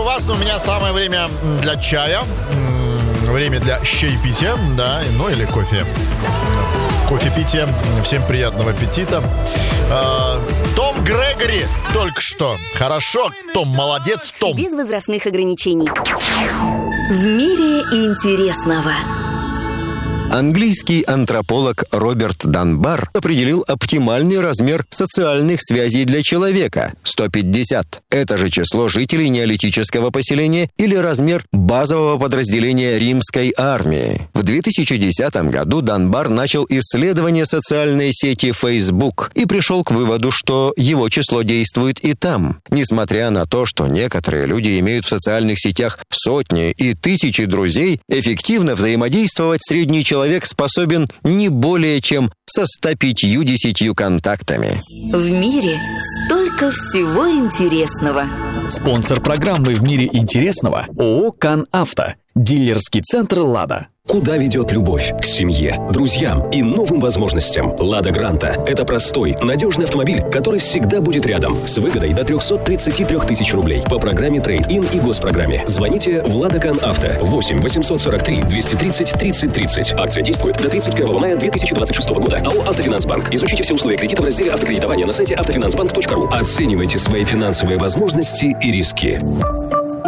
вас, но у меня самое время для чая. Время для чаепития, да, ну или кофе. Кофепития. Всем приятного аппетита. Том Грегори только что. Хорошо, Том, молодец, Том. Без возрастных ограничений. В мире интересного. Английский антрополог Роберт Данбар определил оптимальный размер социальных связей для человека – 150. Это же число жителей неолитического поселения или размер базового подразделения римской армии. В 2010 году Данбар начал исследование социальной сети Facebook и пришел к выводу, что его число действует и там. Несмотря на то, что некоторые люди имеют в социальных сетях сотни и тысячи друзей, эффективно взаимодействовать средний человек способен не более чем со 150 контактами. В мире столько всего интересного. Спонсор программы «В мире интересного» ООО «КанАвто». Дилерский центр «Лада». Куда ведет любовь? К семье, друзьям и новым возможностям. «Лада Гранта» — это простой, надежный автомобиль, который всегда будет рядом, с выгодой до 333 тысяч рублей по программе «Трейд-ин» и госпрограмме. Звоните в «Лада КанАвто» 8 843 230 30 30. Акция действует до 31 мая 2026 года. АО «Автофинансбанк». Изучите все условия кредита в разделе «Автокредитование» на сайте автофинансбанк.ру. Оценивайте свои финансовые возможности и риски.